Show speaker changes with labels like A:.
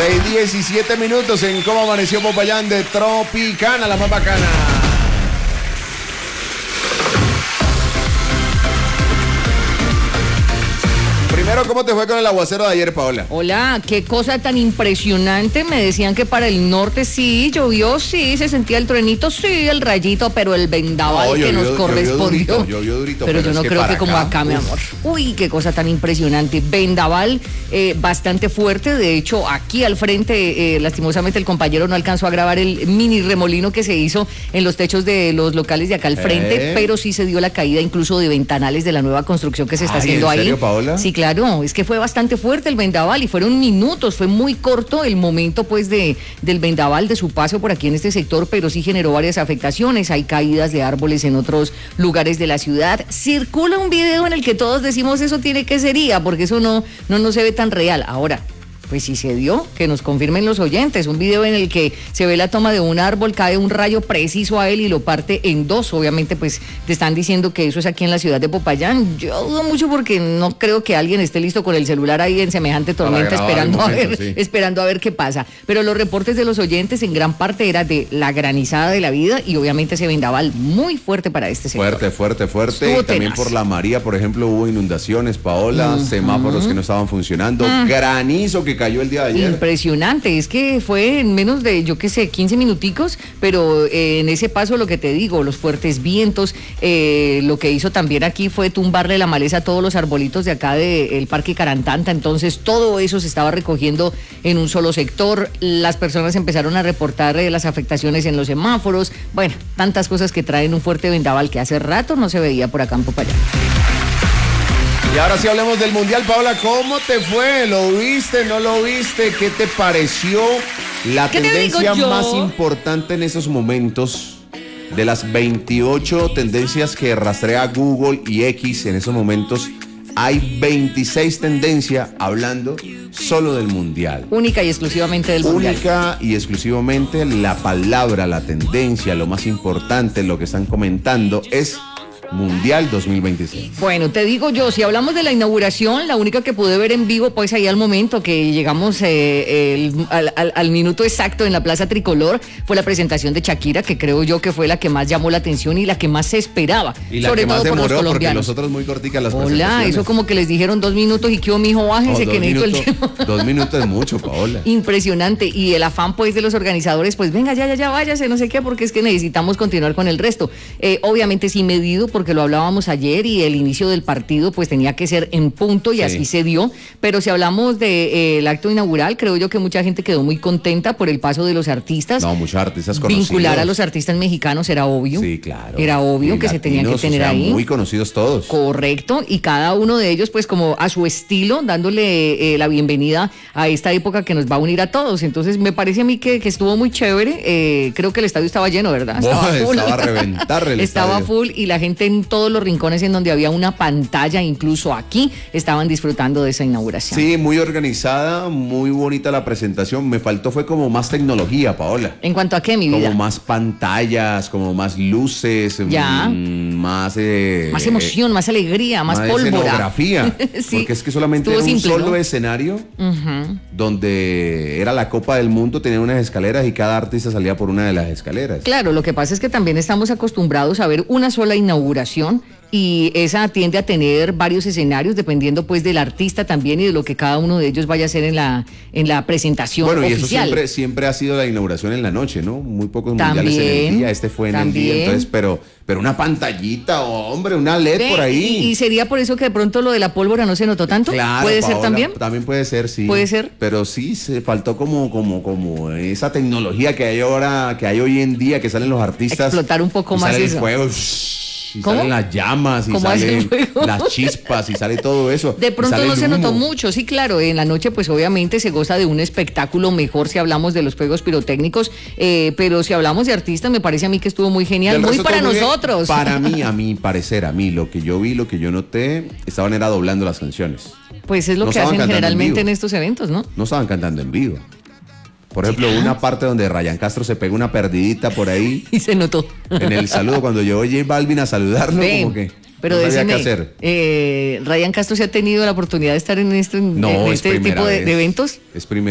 A: 6:17 en Cómo Amaneció Popayán de Tropicana, la más bacana. Primero, ¿cómo te fue con el aguacero de ayer, Paola?
B: Hola, qué cosa tan impresionante. Me decían que para el norte sí, llovió, sí, se sentía el truenito, sí, el rayito, pero el vendaval que nos correspondió.
A: Llovió durito,
B: pero yo no creo que como acá, mi amor. Uy, qué cosa tan impresionante. Vendaval bastante fuerte. De hecho, aquí al frente, lastimosamente el compañero no alcanzó a grabar el mini remolino que se hizo en los techos de los locales de acá al frente, pero sí se dio la caída incluso de ventanales de la nueva construcción que se está haciendo ahí.
A: ¿En serio, Paola?
B: Sí, claro, es que fue bastante fuerte el vendaval y fueron minutos, fue muy corto el momento pues del vendaval, de su paso por aquí en este sector, pero sí generó varias afectaciones, hay caídas de árboles en otros lugares de la ciudad. Circula un video en el que todos decimos eso tiene que sería, porque eso no se ve tan real. Ahora, pues sí se dio, que nos confirmen los oyentes, un video en el que se ve la toma de un árbol, cae un rayo preciso a él y lo parte en dos. Obviamente pues te están diciendo que eso es aquí en la ciudad de Popayán. Yo dudo mucho porque no creo que alguien esté listo con el celular ahí en semejante tormenta esperando a ver qué pasa. Pero los reportes de los oyentes en gran parte era de la granizada de la vida y obviamente ese vendaval muy fuerte para este sector.
A: Fuerte.
B: Estuvo
A: Y también
B: tenaz.
A: por la María, por ejemplo, hubo inundaciones, Paola, semáforos que no estaban funcionando, granizo que cayó el día de ayer.
B: Impresionante, es que fue en menos de, 15 minuticos, pero en ese paso lo que te digo, los fuertes vientos, lo que hizo también aquí fue tumbarle la maleza a todos los arbolitos de acá del Parque Carantanta, entonces todo eso se estaba recogiendo en un solo sector, las personas empezaron a reportar las afectaciones en los semáforos, bueno, tantas cosas que traen un fuerte vendaval que hace rato no se veía por acá en Popayán.
A: Y ahora sí hablemos del Mundial, Paola, ¿cómo te fue? ¿Lo viste, no lo viste? ¿Qué te pareció la tendencia más importante en esos momentos? De las 28 tendencias que rastrea Google y X en esos momentos, hay 26 tendencias hablando solo del Mundial.
B: Única y exclusivamente del Mundial.
A: Única y exclusivamente la palabra, la tendencia, lo más importante, lo que están comentando es Mundial 2026.
B: Bueno, te digo yo, si hablamos de la inauguración, la única que pude ver en vivo, pues ahí al momento que llegamos al minuto exacto en la Plaza Tricolor, fue la presentación de Shakira, que creo yo que fue la que más llamó la atención y la que más se esperaba.
A: Y la
B: sobre
A: que más
B: todo
A: demoró,
B: por los colombianos.
A: porque los otros muy corticas las
B: Hola,
A: presentaciones.
B: eso como que les dijeron 2 minutos y qué mijo, bájense que necesito el tiempo.
A: 2 minutos es mucho, Paola.
B: Impresionante, y el afán pues de los organizadores, pues venga, ya, váyase, no sé qué, porque es que necesitamos continuar con el resto. Obviamente sí medido, porque lo hablábamos ayer, y el inicio del partido pues tenía que ser en punto y así se dio, pero si hablamos del acto inaugural, creo yo que mucha gente quedó muy contenta por el paso de los artistas.
A: No, muchos artistas conocidos.
B: Vincular a los artistas mexicanos era obvio.
A: Sí, claro.
B: Era obvio que se tenían que tener ahí.
A: Muy conocidos todos.
B: Correcto, y cada uno de ellos pues como a su estilo, dándole la bienvenida a esta época que nos va a unir a todos. Entonces me parece a mí que estuvo muy chévere. Creo que el estadio estaba lleno, ¿verdad?
A: Estaba a reventar el
B: estaba
A: estadio.
B: Full, y la gente en todos los rincones en donde había una pantalla, incluso aquí, estaban disfrutando de esa inauguración.
A: Sí, muy organizada, muy bonita la presentación. Me faltó fue como más tecnología, Paola.
B: ¿En cuanto a qué, mi vida?
A: Como más pantallas, como más luces, más
B: emoción, más alegría, más pólvora.
A: Escenografía. Sí. Porque es que solamente era un solo escenario donde era la Copa del Mundo, tenía unas escaleras y cada artista salía por una de las escaleras.
B: Claro, lo que pasa es que también estamos acostumbrados a ver una sola inauguración, y esa tiende a tener varios escenarios dependiendo pues del artista también y de lo que cada uno de ellos vaya a hacer en la presentación oficial.
A: Y eso siempre ha sido la inauguración en la noche, ¿no? Muy pocos mundiales en el día, este fue en el día, entonces, pero una pantallita, hombre, una LED por ahí.
B: Y sería por eso que de pronto lo de la pólvora no se notó tanto.
A: Claro,
B: ¿Puede
A: Paola,
B: ser también?
A: También puede ser, sí.
B: Puede ser.
A: Pero sí, se faltó como esa tecnología que hay ahora, que hay hoy en día, que salen los artistas.
B: Explotar un poco más
A: sale
B: eso.
A: El fuego, y salen las llamas, y salen las chispas, y sale todo eso.
B: De pronto no se notó mucho, sí, claro, en la noche pues obviamente se goza de un espectáculo mejor si hablamos de los fuegos pirotécnicos, pero si hablamos de artistas me parece a mí que estuvo muy genial, muy para nosotros.
A: Para mí, a mi parecer, lo que yo vi, lo que yo noté, estaban era doblando las canciones.
B: Pues es lo que hacen generalmente en estos eventos, ¿no?
A: No estaban cantando en vivo. Por ejemplo, una parte donde Ryan Castro se pegó una perdidita por ahí.
B: Y se notó.
A: En el saludo, cuando llegó J Balvin a saludarlo, como que
B: pero
A: no sabía
B: decime,
A: qué hacer.
B: Ryan Castro se ha tenido la oportunidad de estar en este tipo de eventos.
A: Es primera